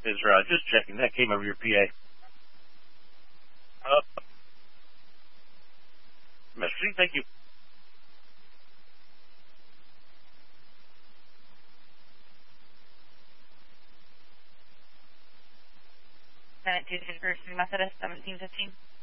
Just checking. That came over your PA. Merci, thank you. Senate 2 Methodist, 1715.